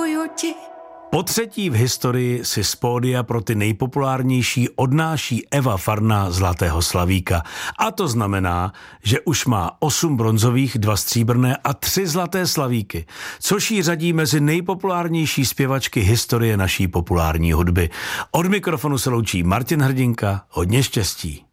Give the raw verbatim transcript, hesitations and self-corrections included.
slibuju ti. Po třetí v historii si z pódia pro ty nejpopulárnější odnáší Eva Farná Zlatého slavíka. A to znamená, že už má osm bronzových, dva stříbrné a tři zlaté slavíky, což jí řadí mezi nejpopulárnější zpěvačky historie naší populární hudby. Od mikrofonu se loučí Martin Hrdinka, hodně štěstí.